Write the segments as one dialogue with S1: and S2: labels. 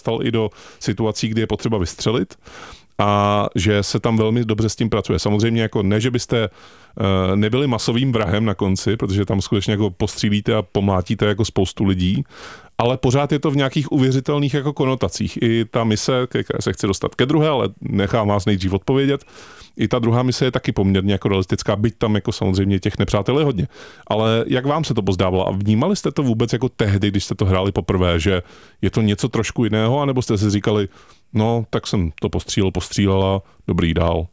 S1: dostal i do situací, kdy je potřeba vystřelit a že se tam velmi dobře s tím pracuje. Samozřejmě jako ne, že byste nebyli masovým vrahem na konci, protože tam skutečně jako postřílíte a pomlátíte jako spoustu lidí, ale pořád je to v nějakých uvěřitelných jako konotacích. I ta mise, které se chci dostat ke druhé, ale nechám vás nejdřív odpovědět, i ta druhá mise je taky poměrně jako realistická, byť tam jako samozřejmě těch nepřátel je hodně. Ale jak vám se to pozdávalo a vnímali jste to vůbec jako tehdy, když jste to hráli poprvé, že je to něco trošku jiného, anebo jste si říkali, no, tak jsem to postřílela, dobrý, dál.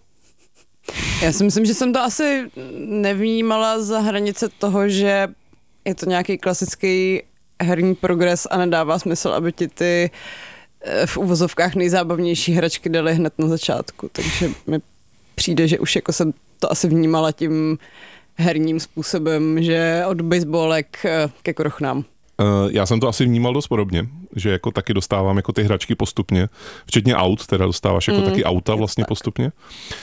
S2: Já si myslím, že jsem to asi nevnímala za hranice toho, že je to nějaký klasický herní progres a nedává smysl, aby ti ty v uvozovkách nejzábavnější hračky dali hned na začátku. Takže mi přijde, že už jako jsem to asi vnímala tím herním způsobem, že od baseballek ke krochnám.
S1: Já jsem to asi vnímal dost podobně, že jako taky dostávám jako ty hračky postupně, včetně aut, teda dostáváš jako taky auta vlastně postupně,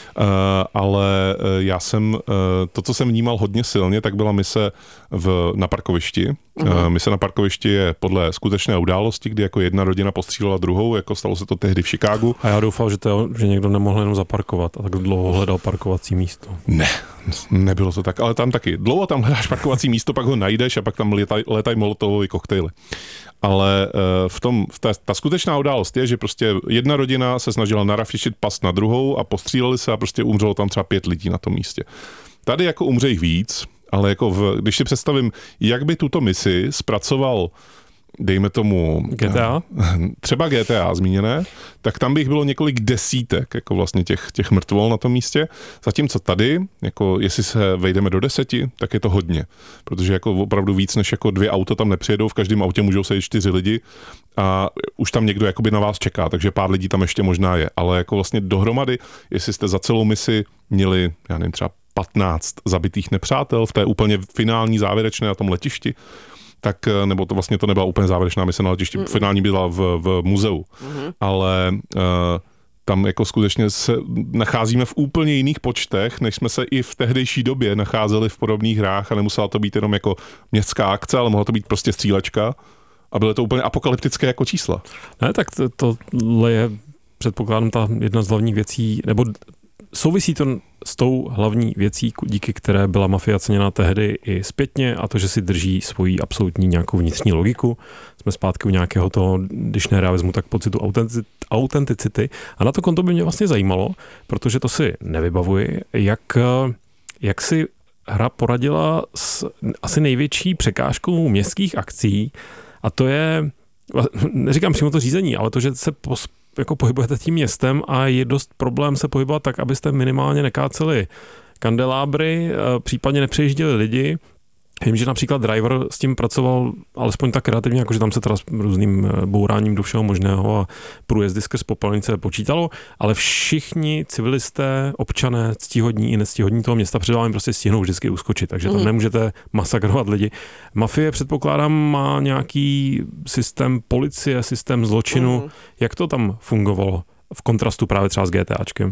S1: ale já jsem, to, co jsem vnímal hodně silně, tak byla mise na parkovišti. Mise na parkovišti je podle skutečné události, kdy jako jedna rodina postřílela druhou, jako stalo se to tehdy v Chicagu.
S3: A já doufal, že někdo nemohl jenom zaparkovat a tak dlouho hledal parkovací místo. Ne,
S1: nebylo to tak, ale tam taky. Dlouho tam hledáš parkovací místo, pak ho najdeš a pak tam letají molotovové koktejly. Ale ta skutečná událost je, že prostě jedna rodina se snažila narafičit pas na druhou a postříleli se a prostě umřelo tam třeba 5 lidí na tom místě. Tady jako umře jich víc, ale jako když si představím, jak by tuto misi zpracoval, dejme tomu
S3: GTA?
S1: Třeba GTA zmíněné, tak tam bych bylo několik desítek jako vlastně těch mrtvol na tom místě. Zatímco tady, jako jestli se vejdeme do 10, tak je to hodně. Protože jako opravdu víc než jako 2 auta tam nepřijedou, v každém autě můžou sedět 4 lidi a už tam někdo jakoby na vás čeká, takže pár lidí tam ještě možná je. Ale jako vlastně dohromady, jestli jste za celou misi měli, já nevím, třeba 15 zabitých nepřátel v té úplně finální závěrečné na tom letišti, tak, nebo to vlastně to nebyla úplně závěrečná mise na letišti, finální byla v muzeu, ale tam jako skutečně se nacházíme v úplně jiných počtech, než jsme se i v tehdejší době nacházeli v podobných hrách a nemusela to být jenom jako městská akce, ale mohla to být prostě střílečka a byly to úplně apokalyptické jako čísla.
S3: Ne, tak tohle je, předpokládám, ta jedna z hlavních věcí, nebo souvisí to s tou hlavní věcí, díky které byla mafia ceněna tehdy i zpětně, a to, že si drží svoji absolutní nějakou vnitřní logiku. Jsme zpátky u nějakého toho, když ne realismu, tak pocitu autenticity. A na to konto by mě vlastně zajímalo, protože to si nevybavuji, jak si hra poradila s asi největší překážkou městských akcí, a to je, neříkám přímo to řízení, ale to, že se jako pohybujete tím městem a je dost problém se pohybovat tak, abyste minimálně nekáceli kandelábry, případně nepřejížděli lidi. Vím, že například Driver s tím pracoval alespoň tak kreativně, jakože tam se teda s různým bouráním do všeho možného a průjezdy skrz popelnice počítalo, ale všichni civilisté, občané, ctihodní i nectihodní toho města před vámi prostě stihnou vždycky uskočit, takže tam nemůžete masakrovat lidi. Mafie, předpokládám, má nějaký systém policie, systém zločinu. Jak to tam fungovalo v kontrastu právě třeba s GTAčkem?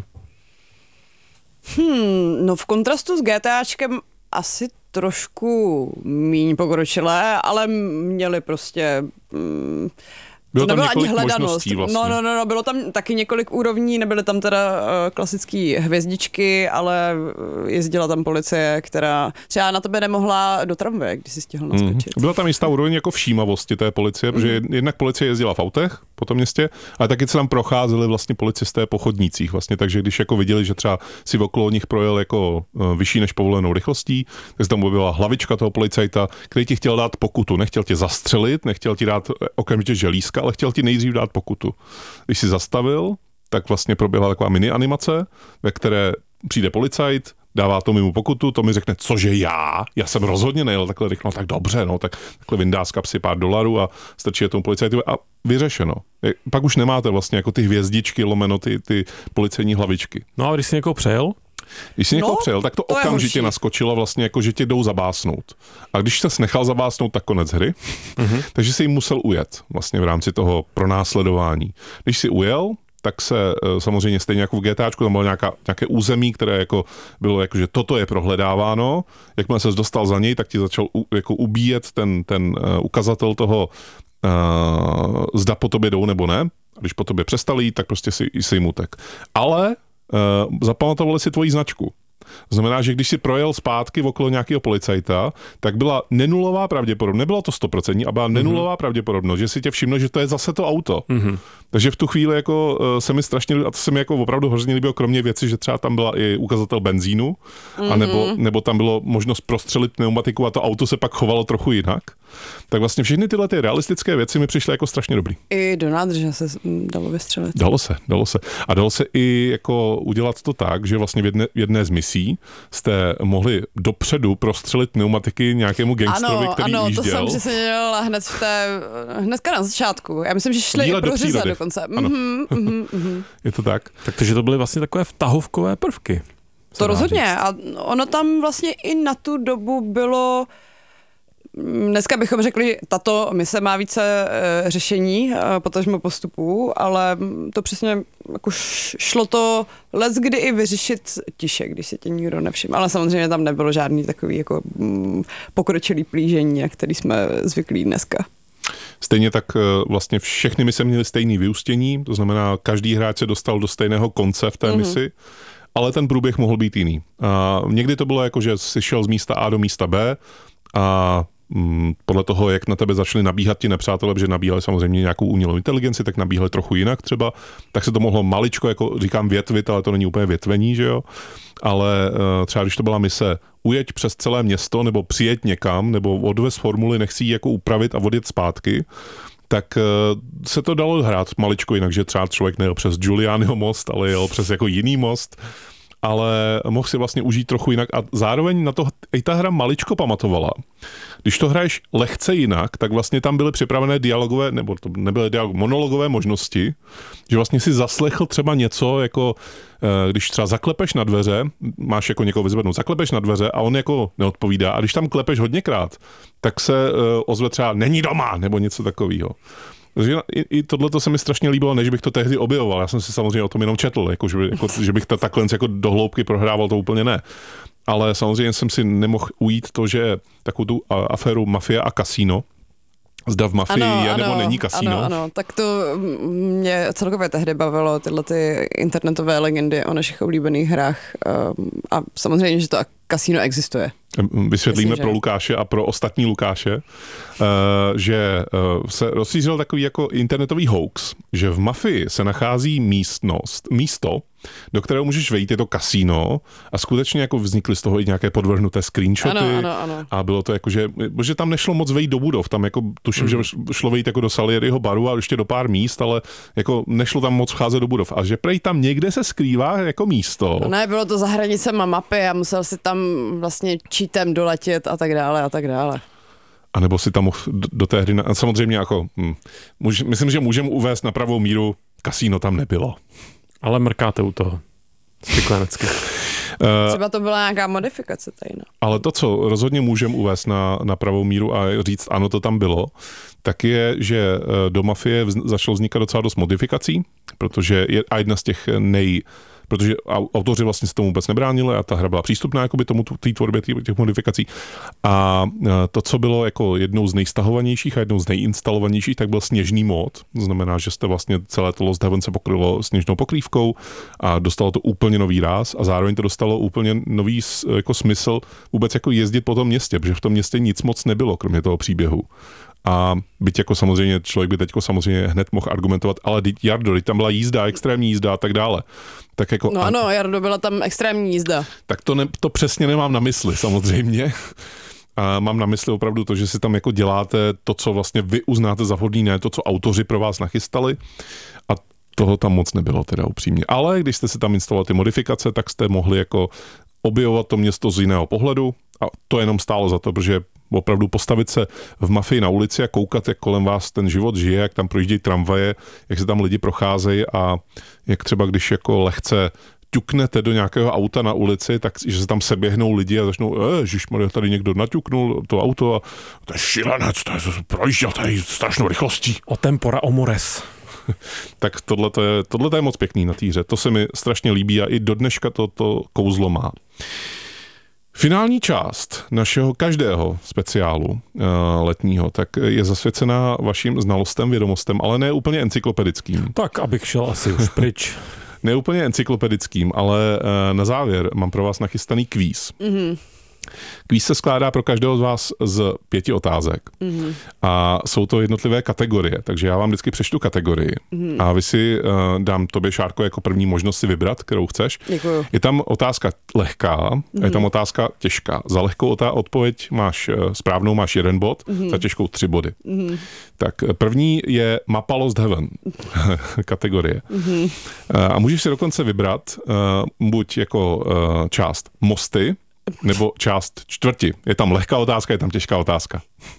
S2: No v kontrastu s GTAčkem asi trošku míň pokročilé, ale měli prostě...
S1: Bylo
S2: to
S1: tam
S2: nebyla ani
S1: několik
S2: hledanost.
S1: možností vlastně.
S2: No, bylo tam taky několik úrovní, nebyly tam teda klasické hvězdičky, ale jezdila tam policie, která třeba na tebe nemohla do tramvaje, když si stihl naskočit.
S1: Byla tam jistá úroveň jako všímavosti té policie, protože jednak policie jezdila v autech po tom městě, ale taky se tam procházeli vlastně policisté po chodnících vlastně, takže když jako viděli, že třeba si okolo nich projel jako vyšší než povolenou rychlostí, tak tam byla hlavička toho policajta, který ti chtěl dát pokutu, nechtěl tě zastřelit, nechtěl ti dát okamžitě želízka, ale chtěl ti nejdřív dát pokutu. Když si zastavil, tak vlastně proběhla taková mini animace, ve které přijde policajt, dává Tomimu pokutu, Tomi řekne, cože já jsem rozhodně nejel takhle rychle, no tak dobře, no tak takhle vyndá z kapsy pár dolarů a strčí je tomu policajtu a vyřešeno. Pak už nemáte vlastně jako ty hvězdičky lomeno ty policejní hlavičky.
S3: No a když si někoho přejel?
S1: Když si někoho přejel, tak to okamžitě naskočilo vlastně jako, že tě jdou zabásnout. A když se nechal zabásnout, tak konec hry. Takže si jim musel ujet vlastně v rámci toho pronásledování. Když si ujel, tak se samozřejmě stejně jako v GTAčku, tam bylo nějaké území, které jako bylo jako, že toto je prohledáváno. Jakmile ses dostal za něj, tak ti začal jako ubíjet ten ukazatel toho zda po tobě jdou nebo ne. A když po tobě přestali jít, tak prostě si jim utek. Ale zapamatovali si tvoji značku. Znamená, že když si projel zpátky okolo nějakého policajta, tak byla nenulová pravděpodobnost, nebylo to 100%, a byla nenulová pravděpodobnost, že si tě všimne, že to je zase to auto. Takže v tu chvíli jako se mi strašně, a to se mi jako opravdu hrozně líbilo, kromě věci, že třeba tam byla i ukazatel benzínu, a nebo tam bylo možnost prostřelit pneumatiku a to auto se pak chovalo trochu jinak. Tak vlastně všechny tyhle ty realistické věci mi přišly jako strašně dobrý.
S2: I do nádrže se dalo vystřelit.
S1: Dalo se. A dalo se i jako udělat to tak, že vlastně v jedné z misí jste mohli dopředu prostřelit pneumatiky nějakému gangsterovi, který ujížděl.
S2: Ano, to jsem přesně dělala hnedka na začátku. Já myslím, že šli i pro Řeza dokonce.
S1: Ano. Je to tak.
S3: Takže to byly vlastně takové vtahovkové prvky.
S2: To rozhodně. A ono tam vlastně i na tu dobu bylo. Dneska bychom řekli, tato mise má více řešení, potažmo postupů, ale to přesně jako šlo to leckdy i vyřešit tiše, když si tě nikdo nevšiml. Ale samozřejmě tam nebylo žádný takový jako pokročilý plížení, na který jsme zvyklí dneska.
S1: Stejně tak vlastně všechny mise měly stejný vyústění, to znamená, každý hráč se dostal do stejného konce v té misi, ale ten průběh mohl být jiný. A někdy to bylo jako, že jsi šel z místa A do místa B a podle toho, jak na tebe začali nabíhat ti nepřátelé, protože nabíhali samozřejmě nějakou umělou inteligenci, tak nabíhali trochu jinak třeba, tak se to mohlo maličko, jako říkám, větvit, ale to není úplně větvení, že jo? Ale třeba když to byla mise ujeď přes celé město, nebo přijeď někam, nebo odvez formuly, nech si ji jako upravit a odjet zpátky, tak se to dalo hrát maličko jinak, že třeba člověk nejel přes Giulianiho most, ale jel přes jako jiný most, ale mohl si vlastně užít trochu jinak a zároveň na to i ta hra maličko pamatovala. Když to hraješ lehce jinak, tak vlastně tam byly připravené dialogové, nebo to nebyly monologové možnosti, že vlastně si zaslechl třeba něco, jako když třeba zaklepeš na dveře, máš jako někoho vyzvednout, zaklepeš na dveře a on jako neodpovídá a když tam klepeš hodněkrát, tak se ozve třeba není doma, nebo něco takového. Takže i tohleto se mi strašně líbilo, než bych to tehdy objevoval. Já jsem si samozřejmě o tom jenom četl, že bych to takhle jako do hloubky prohrával, to úplně ne. Ale samozřejmě jsem si nemohl ujít to, že takovou tu aféru Mafia a kasino, zda v Mafii je nebo není kasino.
S2: Ano, tak to mě celkově tehdy bavilo, tyhle ty internetové legendy o našich oblíbených hrách a samozřejmě, že to kasino existuje.
S1: Vysvětlíme
S2: Myslím,
S1: pro Lukáše a pro ostatní Lukáše, že se rozšířil takový jako internetový hoax, že v Mafii se nachází místo, do kterého můžeš vejít, je to kasino a skutečně jako vznikly z toho i nějaké podvrhnuté screenshoty.
S2: Ano.
S1: A bylo to jako, že tam nešlo moc vejít do budov, tam jako tuším, že šlo vejít jako do Salieriho baru a ještě do pár míst, ale jako nešlo tam moc vcházet do budov. A že prej tam někde se skrývá jako místo.
S2: Ne, bylo to za hranicema mapy a musel si tam vlastně cheatem doletět a tak dále.
S1: A nebo si tam mohl do té hry, samozřejmě jako, myslím, že můžeme uvést na pravou míru, kasino tam nebylo.
S3: Ale mrkáte u toho. Spiklenecky.
S2: Třeba to byla nějaká modifikace tajná.
S1: Ale to, co rozhodně můžeme uvést na pravou míru a říct, ano, to tam bylo, tak je, že do Mafie začalo vznikat docela dost modifikací, protože jedna z těch protože autoři vlastně se tomu vůbec nebránili a ta hra byla přístupná jakoby tomu té tvorbě těch modifikací. A to, co bylo jako jednou z nejstahovanějších a jednou z nejinstalovanějších, tak byl sněžný mód. To znamená, že jste vlastně celé to Lost Heaven se pokrylo sněžnou pokrývkou a dostalo to úplně nový ráz a zároveň to dostalo úplně nový jako smysl vůbec jako jezdit po tom městě, protože v tom městě nic moc nebylo, kromě toho příběhu. A byť jako samozřejmě člověk by teďko samozřejmě hned mohl argumentovat, ale Jardo, tam byla jízda, extrémní jízda a tak dále. Tak jako,
S2: no ano, Jardo, byla tam extrémní jízda.
S1: Tak to přesně nemám na mysli samozřejmě. A mám na mysli opravdu to, že si tam jako děláte to, co vlastně vy uznáte za vhodný, ne to, co autoři pro vás nachystali. A toho tam moc nebylo teda upřímně. Ale když jste si tam instalovali ty modifikace, tak jste mohli jako objevovat to město z jiného pohledu a to jenom stálo za to, protože opravdu postavit se v Mafii na ulici a koukat, jak kolem vás ten život žije, jak tam projíždějí tramvaje, jak se tam lidi procházejí a jak třeba když jako lehce ťuknete do nějakého auta na ulici, tak že se tam seběhnou lidi a začnou, ježišmarja, tady někdo naťuknul to auto a to je šílenec, to je projížděl tady strašnou rychlostí.
S3: O tempora o mores.
S1: Tak tohle je moc pěkný na té hře. To se mi strašně líbí a i do dneška to kouzlo má. Finální část našeho každého speciálu letního tak je zasvěcená vašim znalostem, vědomostem, ale ne úplně encyklopedickým.
S3: Tak, abych šel asi už pryč.
S1: Ne úplně encyklopedickým, ale na závěr mám pro vás nachystaný kvíz.
S2: Mhm.
S1: Kvíz se skládá pro každého z vás z 5 otázek. A jsou to jednotlivé kategorie, takže já vám vždycky přečtu kategorii a vy si dám tobě, Šárko, jako první možnost si vybrat, kterou chceš.
S2: Děkuju.
S1: Je tam otázka lehká a je tam otázka těžká. Za lehkou odpověď máš správnou, máš 1 bod, za těžkou 3 body. Tak první je Mapa Lost Heaven kategorie. A můžeš si dokonce vybrat buď jako část mosty, nebo část čtvrti. Je tam lehká otázka, je tam těžká otázka.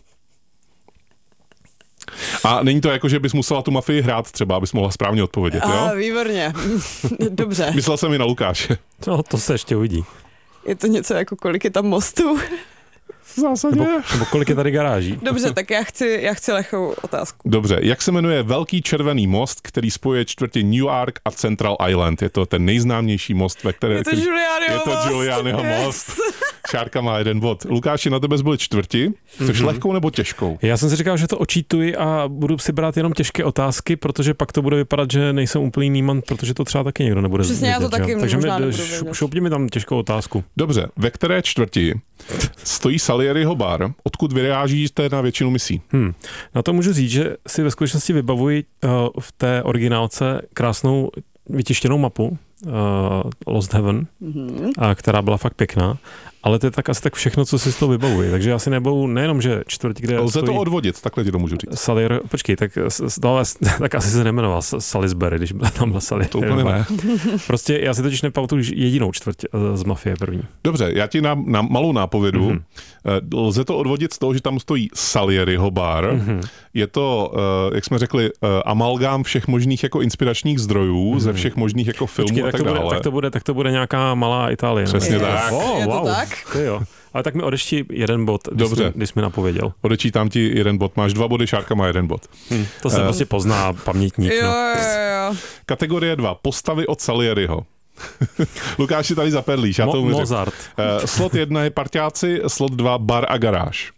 S1: A není to jako, že bys musela tu mafii hrát třeba, abys mohla správně odpovědět, jo?
S2: Výborně. Dobře.
S1: Myslel jsem i na Lukáše.
S3: No, to se ještě uvidí.
S2: Je to něco jako, kolik je tam mostů?
S1: V zásadě.
S3: Nebo kolik je tady garáží.
S2: Dobře, tak já chci lehkou otázku.
S1: Dobře, jak se jmenuje velký červený most, který spojuje čtvrti Newark a Central Island? Je to ten nejznámější most, ve které...
S2: Je to Giulianiho most.
S1: Šárka má 1 bod. Lukáši, na tebe zbyly čtvrti. Chceš lehkou nebo těžkou?
S3: Já jsem si říkal, že to očítuji a budu si brát jenom těžké otázky, protože pak to bude vypadat, že nejsem úplný nímant, protože to třeba taky někdo nebude
S2: Přesně, já to taky
S3: takže
S2: možná nebudu vědět.
S3: šoupni mi tam těžkou otázku.
S1: Dobře, ve které čtvrti stojí Salieriho bar, odkud vyrážíte na většinu misí?
S3: Na to můžu říct, že si ve skutečnosti vybavuji v té originálce krásnou vytištěnou mapu Lost Heaven, která byla fakt pěkná, ale to je tak asi tak všechno, co si z toho vybavuji. Takže já si nebavu nejenom, že čtvrť, kde
S1: lze
S3: stojí...
S1: to odvodit, takhle ti to můžu říct.
S3: Salier, počkej, tak asi se nemenoval Salisbury, když tam byl Salier.
S1: To úplně ne.
S3: Prostě já si totiž nepamatuju jedinou čtvrť z Mafie první.
S1: Dobře, já ti na malou nápovědu. Lze to odvodit z toho, že tam stojí Salieriho bar. Je to, jak jsme řekli, amalgám všech možných jako inspiračních zdrojů, ze všech možných jako filmů.
S3: Počkej,
S1: a tak dále.
S3: Tak to bude nějaká malá Itálie.
S1: Přesně tak.
S2: Je to tak?
S3: To jo. Ale tak mi odešti 1 bod, když mi napověděl.
S1: Odečítám ti 1 bod. Máš 2 body, Šárka má 1 bod.
S3: To se prostě pozná pamětník.
S2: Jo.
S1: Kategorie 2. Postavy od Salieriho. Lukáš si tady zaperlíš, já to umím.
S3: Mozart.
S1: Slot 1 je parťáci, slot 2 bar a garáž.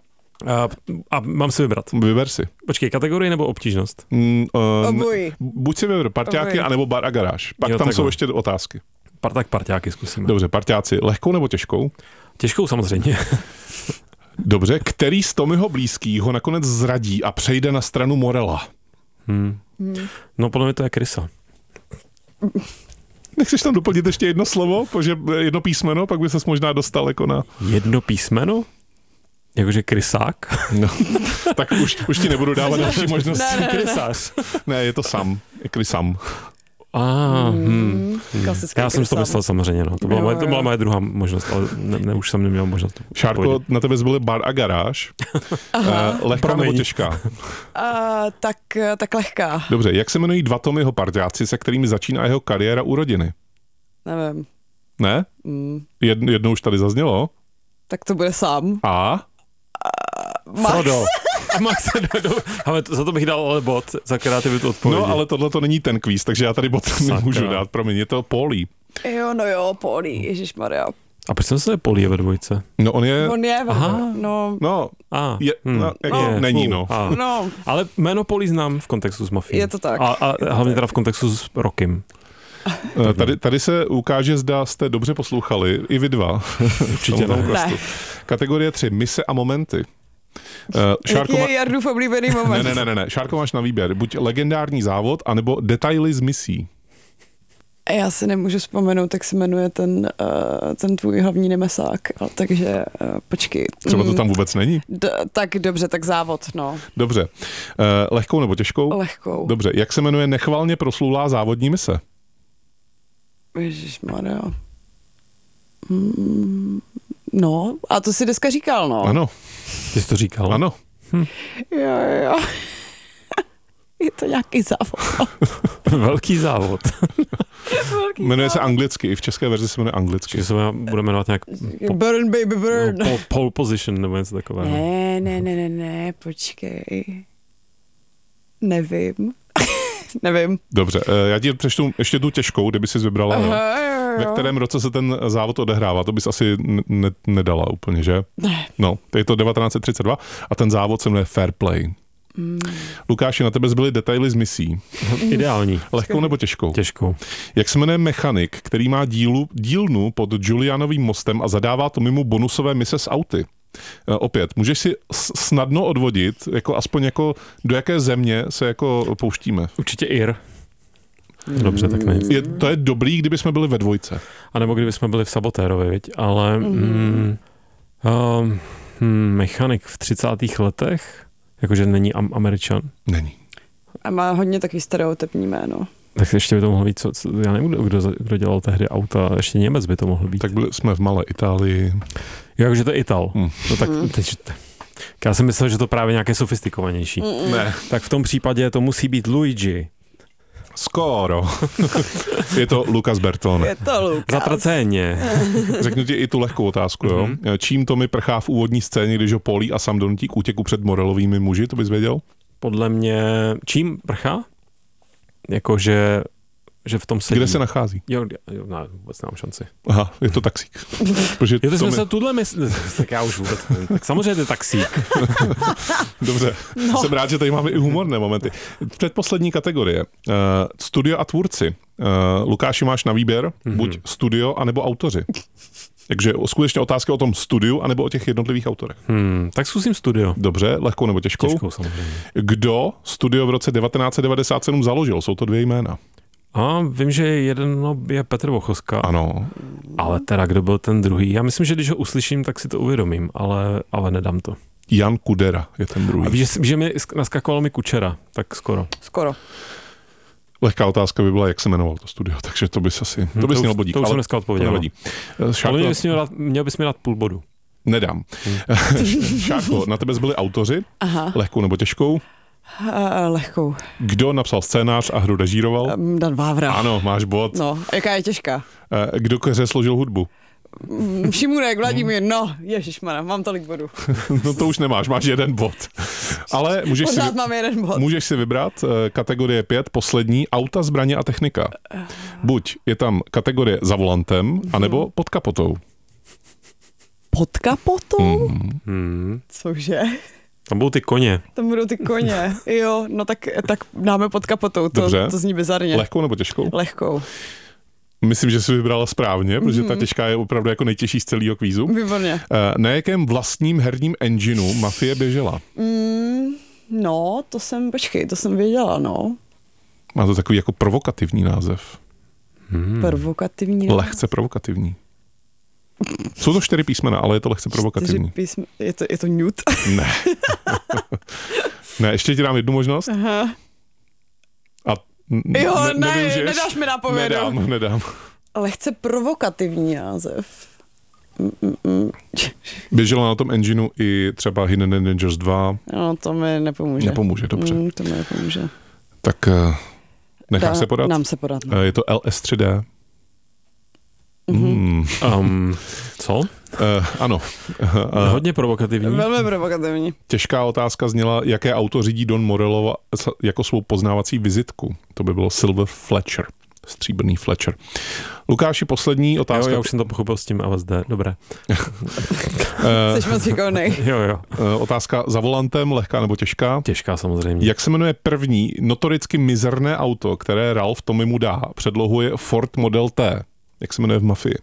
S3: A mám si vybrat.
S1: Vyber si.
S3: Počkej, kategorii nebo obtížnost?
S2: Obojí.
S1: Buď si vyber parťáky, anebo bar a garáž. Pak tam jsou ještě otázky.
S3: Tak parťáky zkusíme.
S1: Dobře, parťáci. Lehkou nebo těžkou?
S3: Těžkou samozřejmě.
S1: Dobře, který z Tommyho blízkých ho nakonec zradí a přejde na stranu Morella?
S3: No podle mě to je Krysa.
S1: Nechceš tam doplnit ještě jedno slovo, jedno písmeno, pak by ses možná dostal jako na...
S3: Jedno písmeno? Jakože krysák?
S1: No, tak už ti nebudu dávat další možnost.
S2: Ne.
S3: Krysář.
S1: Ne, je to sam. Je krysam.
S3: Já jsem si to myslel samozřejmě, no. To byla moje druhá možnost, ale už jsem neměl možnost.
S1: Šárko, na tebe zbyly bar a garáž. Lehká nebo těžká?
S2: Tak lehká.
S1: Dobře, jak se jmenují 2 Tommyho parťáci, se kterými začíná jeho kariéra u rodiny?
S2: Nevím.
S1: Ne? Jedno už tady zaznělo.
S2: Tak to bude sám.
S1: A?
S2: Max.
S3: Frodo. A Max, ale za to bych dal ale bod, za kreativitu odpovědi.
S1: No, ale tohle to není ten kvíz, takže já tady bod nemůžu dát. Promiň, je to Paulí.
S2: Jo, Paulí, ježišmarja.
S3: A proč jsem se Paulí ve dvojce?
S1: No, on je... Není.
S2: No.
S3: Ale jméno Paulí znám v kontextu s mafií.
S2: Je to tak.
S3: A hlavně teda v kontextu s Rockem.
S1: Tady se ukáže, zda jste dobře poslouchali, i vy dva.
S3: Určitě ne.
S1: Kategorie 3, mise a momenty.
S2: Jaký je Jardův oblíbený moment?
S1: Ne. Šárko, máš na výběr. Buď legendární závod, anebo detaily z misí.
S2: Já si nemůžu vzpomenout, jak se jmenuje ten tvůj hlavní nemesák, takže počkej.
S1: Třeba to tam vůbec není?
S2: Tak dobře, tak závod, no.
S1: Dobře. Lehkou nebo těžkou?
S2: Lehkou.
S1: Dobře. Jak se jmenuje nechvalně proslulá závodní mise?
S2: Ježišmarja. No, a to si dneska říkal, no.
S1: Ano.
S3: Ty jsi to říkal?
S1: Ano.
S2: Jo. Je to nějaký závod.
S3: Velký závod.
S1: Jmenuje se anglicky, i v české verzi se jmenuje anglicky.
S3: Že se bude jmenovat nějak...
S2: Burn, baby, burn.
S3: Pole position nebo něco takového.
S2: Ne, počkej. Nevím.
S1: Dobře, já ti přečtu ještě tu těžkou, kdyby jsi vybrala. ve kterém roce se ten závod odehrává. To bys asi nedala úplně, že?
S2: Ne.
S1: No, to je to 1932 a ten závod se jmenuje Fair Play. Lukáši, na tebe zbyly detaily z misí.
S3: Ideální.
S1: Lehkou nebo těžkou?
S3: Těžkou.
S1: Jak se jmenuje mechanik, který má dílnu pod Julianovým mostem a zadává to mimo bonusové mise s auty? Opět, můžeš si snadno odvodit, jako aspoň jako do jaké země se jako pouštíme?
S3: Určitě Ir. Dobře, tak ne.
S1: To je dobrý, kdyby jsme byli ve dvojce.
S3: A nebo kdyby jsme byli v Sabotérovi, viď? Ale mechanik v 30. letech, jakože není Američan.
S1: Není.
S2: A má hodně takový stereotypní jméno.
S3: Tak ještě by to mohlo být, já nevím, kdo dělal tehdy auta, ještě Němec by to mohl být.
S1: Tak jsme v malé Itálii.
S3: Jakože to je Ital. No tak já jsem myslel, že to právě nějaké sofistikovanější.
S1: Ne.
S3: Tak v tom případě to musí být Luigi.
S1: Skoro. Je to Lucas Bertone.
S2: Je to Lukas.
S3: Zatraceně.
S1: Řeknu ti i tu lehkou otázku, jo. Čím Tommy prchá v úvodní scéně, když ho Polly a Sam donutí k útěku před morelovými muži, to bys věděl?
S3: Podle mě, čím prchá? Jakože že v tom sedí.
S1: Kde se nachází?
S3: Jo, ne, vůbec nemám šanci.
S1: Aha, je to taxík. Protože
S3: Jo, to jsme se tuhle tak já už vůbec nevím. Tak samozřejmě to je taxík.
S1: Dobře, jsem rád, že tady máme i humorné momenty. Předposlední kategorie. Studio a tvůrci. Lukáši, máš na výběr buď studio, anebo autoři. Takže skutečně otázka o tom studiu, anebo o těch jednotlivých autorech.
S3: Tak zkusím studio.
S1: Dobře, lehkou nebo těžkou?
S3: Těžkou samozřejmě.
S1: Kdo studio v roce 1997 založil? Jsou to 2 jména.
S3: A vím, že jedno je Petr Vochoska.
S1: Ano.
S3: Ale teda kdo byl ten druhý? Já myslím, že když ho uslyším, tak si to uvědomím, ale nedám to.
S1: Jan Kudera je ten druhý.
S3: A víš, že mi naskakoval mi Kučera, tak skoro.
S2: Skoro.
S1: Lehká otázka by byla, jak se jmenoval to studio, takže to bys asi, to bys měl bodík.
S3: To už jsem dneska odpověděl.
S1: To nevadí.
S3: Ale měl bys mi dát půl bodu.
S1: Nedám. Šárko, na tebe zbyli autoři, lehkou nebo těžkou?
S2: Lehkou.
S1: Kdo napsal scénář a hru režíroval?
S2: Dan Vávra.
S1: Ano, máš bod.
S2: No, jaká je těžká?
S1: Kdo ke hře složil hudbu?
S2: Šimůnek, Vladimír, no, ježišmana, mám tolik bodů.
S1: No to už nemáš, máš 1 bod. Ale
S2: mám 1 bod.
S1: Můžeš si vybrat kategorie 5, poslední, auta, zbraně a technika. Buď je tam kategorie za volantem, anebo pod kapotou.
S2: Pod kapotou? Cože?
S3: Tam budou ty koně.
S2: Tam budou ty koně. Jo, no tak dáme pod kapotou. To zní bizarně.
S1: Lehkou nebo těžkou?
S2: Lehkou.
S1: Myslím, že jsi vybrala správně, protože ta těžká je opravdu jako nejtěžší z celého kvízu.
S2: Výborně.
S1: Na jakém vlastním herním engineu Mafie běžela?
S2: No, to jsem věděla, no.
S1: Má to takový jako provokativní název.
S2: Provokativní název?
S1: Lehce provokativní. Jsou to 4 písmena, ale je to lehce provokativní.
S2: Je to Newt?
S1: Ne. Ne, ještě ti dám 1 možnost.
S2: Aha.
S1: A
S2: nedáš mi nápovědu.
S1: Nedám.
S2: Lehce provokativní název.
S1: Běžela na tom engineu i třeba Hidden Avengers 2.
S2: No, to mi nepomůže.
S1: Nepomůže, dobře.
S2: To mi nepomůže.
S1: Tak necháš se podat?
S2: Dám se podat. No.
S1: Je to LS3D.
S3: Co?
S1: Ano.
S3: Hodně provokativní.
S2: Velmi provokativní.
S1: Těžká otázka zněla, jaké auto řídí Don Morello jako svou poznávací vizitku. To by bylo Silver Fletcher. Stříbrný Fletcher. Lukáši, poslední otázka.
S3: Jo, já už jsem to pochopil s tím LSD. Dobré.
S2: Jsi moc šikovnej.
S3: Jo.
S1: Otázka za volantem, lehká nebo těžká?
S3: Těžká samozřejmě.
S1: Jak se jmenuje první notoricky mizerné auto, které Ralph Tommymu dá? Předlohuje Ford Model T. Jak se jmenuje v Mafii?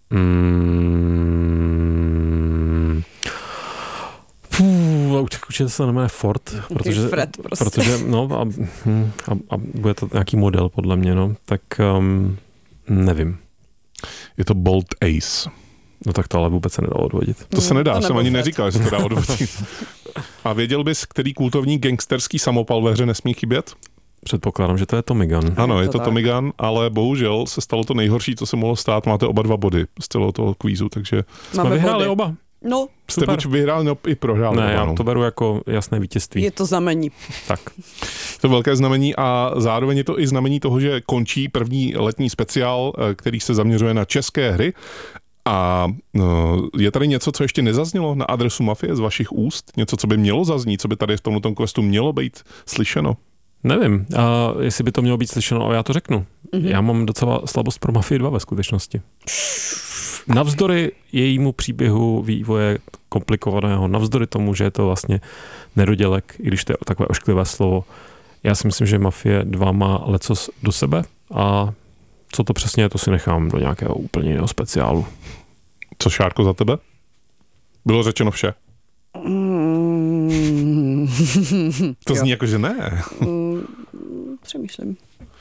S3: Určitě se jmenuje Ford, protože,
S2: Fred prostě.
S3: protože a bude to nějaký model podle mě, no, tak nevím.
S1: Je to Bolt Ace.
S3: No tak to ale vůbec se nedá odvodit.
S1: To se nedá, jsem ani
S2: Fred.
S1: neříkal, že se to dá odvodit. A věděl bys, který kultovní gangsterský samopal ve hře nesmí chybět?
S3: Předpokládám, že to je Tommy Gun.
S1: Ano, je to
S2: tak.
S1: Tommy Gun, ale bohužel se stalo to nejhorší, co se mohlo stát. Máte oba 2 body z celého toho kvízu, takže
S3: Jsme vyhráli
S2: body.
S3: oba.
S2: No,
S1: jste buď vyhráli, no i prohráli.
S3: Ne, já
S1: no.
S3: to beru jako jasné vítězství.
S2: je to znamení.
S3: Tak.
S1: To je velké znamení a zároveň je to i znamení toho, že končí první letní speciál, který se zaměřuje na české hry. A je tady něco, co ještě nezaznělo na adresu Mafie z vašich úst? Něco, co by mělo zaznít, co by tady v tomto questu mělo být slyšeno?
S3: Nevím, jestli by to mělo být slyšeno, ale já to řeknu. Já mám docela slabost pro Mafii 2 ve skutečnosti. Navzdory jejímu příběhu vývoje komplikovaného, navzdory tomu, že je to vlastně nedodělek, i když to je takové ošklivé slovo, já si myslím, že Mafie 2 má lecos do sebe a co to přesně je, to si nechám do nějakého úplně jiného speciálu.
S1: Co, Šárko, za tebe? Bylo řečeno vše? To zní jako, že ne.
S2: Přemýšlím.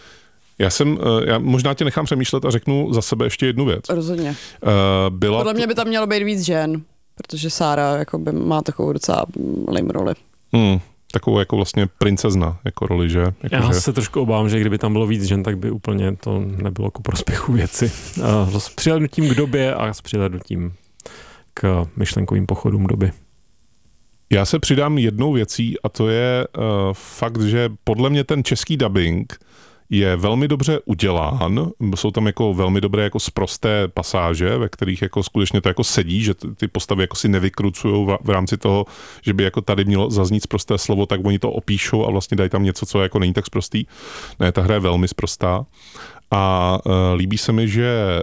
S1: Já možná tě nechám přemýšlet a řeknu za sebe ještě jednu věc.
S2: Rozhodně. Podle mě by tam mělo být víc žen, protože Sára jakoby má takovou docela lame roli.
S1: Takovou jako vlastně princezna jako roli, že? Jako
S3: Já se trošku obávám, že kdyby tam bylo víc žen, tak by úplně to nebylo ku prospěchu věci. S přihlédnutím k době a s přihlédnutím k myšlenkovým pochodům doby.
S1: Já se přidám jednou věcí a to je fakt, že podle mě ten český dubbing je velmi dobře udělán, jsou tam jako velmi dobré jako sprosté pasáže, ve kterých jako skutečně to jako sedí, že ty postavy jako si nevykrucujou v rámci toho, že by jako tady mělo zaznít sprosté slovo, tak oni to opíšou a vlastně dají tam něco, co jako není tak sprostý. Ne, ta hra je velmi sprostá a líbí se mi, že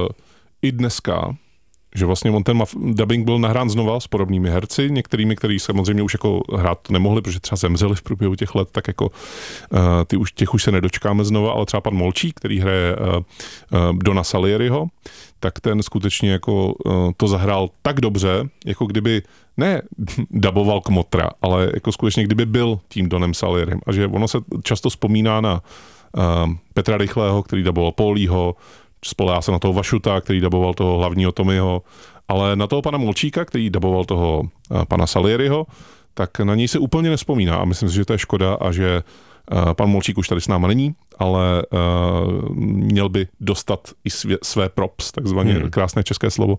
S1: i dneska, že vlastně on ten dubbing byl nahrán znova s podobnými herci, některými, kteří samozřejmě už jako hrát to nemohli, protože třeba zemřeli v průběhu těch let, tak jako těch už se nedočkáme znova, ale třeba pan Molčík, který hraje Dona Salieriho, tak ten skutečně jako to zahrál tak dobře, jako kdyby ne daboval Kmotra, ale jako skutečně kdyby byl tím Donem Salierem. A že ono se často vzpomíná na Petra Rychlého, který daboval Paulího, spolehá se na toho Vašuta, který daboval toho hlavního Tommyho, ale na toho pana Molčíka, který daboval toho pana Salieriho, tak na něj se úplně nespomíná a myslím si, že to je škoda a že pan Molčík už tady s náma není, ale měl by dostat i své props, takzvaně krásné české slovo.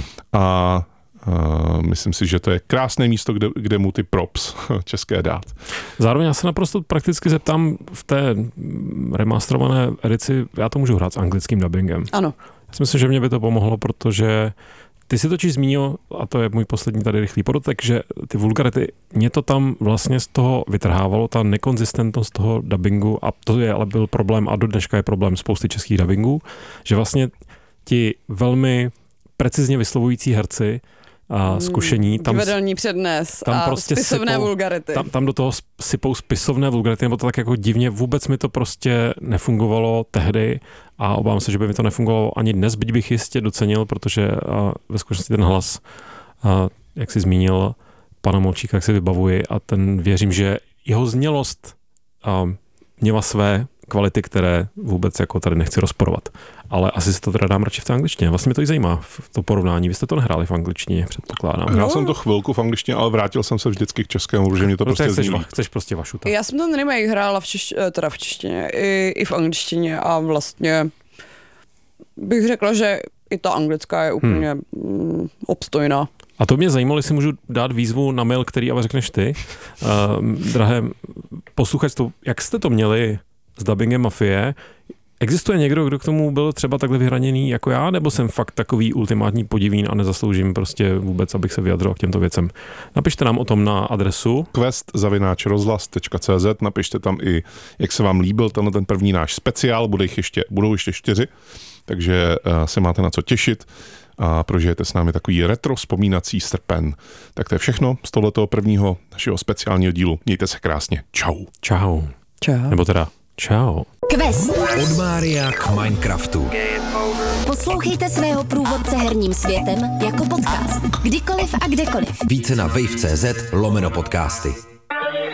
S1: A myslím si, že to je krásné místo, kde mu ty props české dát.
S3: Zároveň já se naprosto prakticky zeptám v té remasterované edici, já to můžu hrát s anglickým dubbingem.
S2: Ano.
S3: Já si myslím, že mě by to pomohlo, protože ty si totiž zmínil, a to je můj poslední tady rychlý podotek, že ty vulgarity, mě to tam vlastně z toho vytrhávalo, ta nekonzistentnost toho dubbingu, a to je ale byl problém a do dneška je problém spousty českých dubbingů, že vlastně ti velmi precizně vyslovující herci a zkušení.
S2: Divadelní přednes tam a prostě spisovné vulgarity.
S3: Tam do toho sypou spisovné vulgarity, nebo to tak jako divně, vůbec mi to prostě nefungovalo tehdy a obávám se, že by mi to nefungovalo ani dnes, byť bych jistě docenil, protože ve skutečnosti ten hlas, jak jsi zmínil, pana Molčíka, jak si vybavuji a ten věřím, že jeho znělost měla své kvality, které vůbec jako tady nechci rozporovat. Ale asi si to teda dám radši v té angličtině. Vlastně mě to i zajímá v to porovnání. Vy jste to nehráli v angličtině, předpokládám.
S1: Hrál jsem to chvilku v angličtině, ale vrátil jsem se vždycky k českému, protože mě to prostě zní.
S3: Chceš prostě Vašuta.
S2: Já jsem ten remake hrála v češtině i v angličtině a vlastně bych řekla, že i ta anglická je úplně obstojná.
S3: A to mě zajímalo, jestli můžu dát výzvu na mail, který ale řekneš ty. Drahé posluchačstvo, jak jste to měli s dubbingem Mafie? Existuje někdo, kdo k tomu byl třeba takhle vyhraněný jako já, nebo jsem fakt takový ultimátní podivín a nezasloužím prostě vůbec, abych se vyjadřoval k těmto věcem? Napište nám o tom na adresu quest@rozhlas.cz, napište tam i, jak se vám líbil ten první náš speciál, budou ještě 4, takže se máte na co těšit a prožijete s námi takový retro vzpomínací srpen. Tak to je všechno z tohletoho prvního našeho speciálního dílu. Mějte se krásně. Čau. Čau.
S2: Čau.
S3: Nebo teda čau.
S4: Quest.
S5: Od Mária k Minecraftu.
S4: Poslouchejte svého průvodce herním světem jako podcast. Kdykoliv a kdekoliv.
S5: Více na wave.cz/podcasty.